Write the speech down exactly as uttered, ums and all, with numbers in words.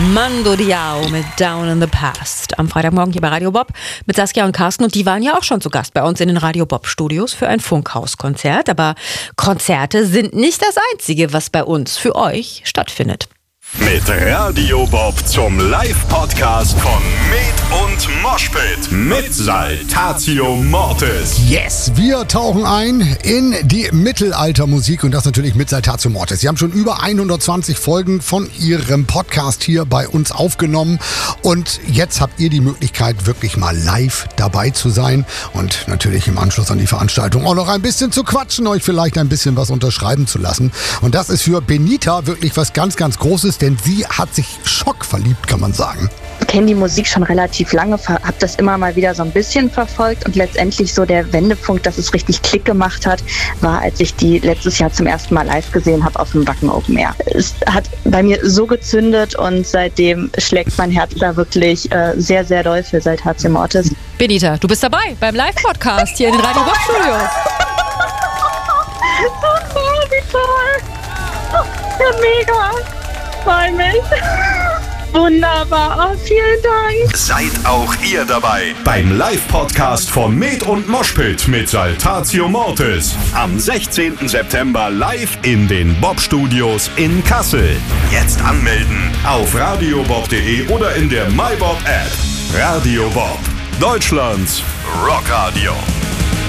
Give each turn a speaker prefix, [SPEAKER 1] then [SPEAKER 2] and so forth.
[SPEAKER 1] Mando Diao mit Down in the Past. Am Freitagmorgen hier bei Radio Bob mit Saskia und Carsten. Und die waren ja auch schon zu Gast bei uns in den Radio Bob Studios für ein Funkhaus-Konzert. Aber Konzerte sind nicht das Einzige, was bei uns für euch stattfindet.
[SPEAKER 2] Mit Radio Bob zum Live-Podcast von Med und Moshpit mit Saltatio Mortis.
[SPEAKER 3] Yes, wir tauchen ein in die Mittelaltermusik und das natürlich mit Saltatio Mortis. Sie haben schon über hundertzwanzig Folgen von ihrem Podcast hier bei uns aufgenommen und jetzt habt ihr die Möglichkeit, wirklich mal live dabei zu sein und natürlich im Anschluss an die Veranstaltung auch noch ein bisschen zu quatschen, euch vielleicht ein bisschen was unterschreiben zu lassen. Und das ist für Benita wirklich was ganz, ganz Großes, denn sie hat sich schockverliebt, kann man sagen.
[SPEAKER 4] Ich kenne die Musik schon relativ lange, habe das immer mal wieder so ein bisschen verfolgt und letztendlich so der Wendepunkt, dass es richtig Klick gemacht hat, war, als ich die letztes Jahr zum ersten Mal live gesehen habe auf dem Wacken Open Air. Es hat bei mir so gezündet und seitdem schlägt mein Herz da wirklich äh, sehr, sehr doll für Saltatio Mortis.
[SPEAKER 1] Benita, du bist dabei beim Live-Podcast hier in den Radio Bob Studios.
[SPEAKER 4] Oh, wie toll! Ja, mega! Freue mich. Wunderbar, oh, vielen Dank.
[SPEAKER 2] Seid auch ihr dabei beim Live-Podcast von Med und Moshpit mit Saltatio Mortis. Am sechzehnten September live in den Bob Studios in Kassel. Jetzt anmelden auf radiobob punkt de oder in der MyBob App. Radio Bob, Deutschlands Rockradio.